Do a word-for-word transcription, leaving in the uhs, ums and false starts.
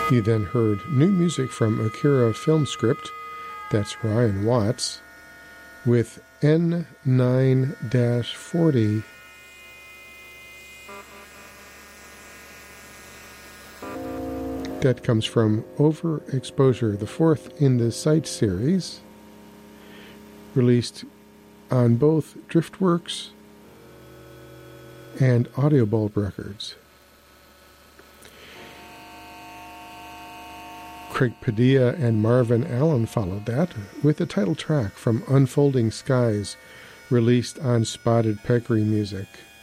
You then heard new music from Akira Filmscript, that's Ryan Watts, with N nine forty. That comes from Overexposure, the fourth in the Sight series, released on both Driftworks and Audiobulb Records. Craig Padilla and Marvin Allen followed that with the title track from Unfolding Skies, released on Spotted Peccary Music.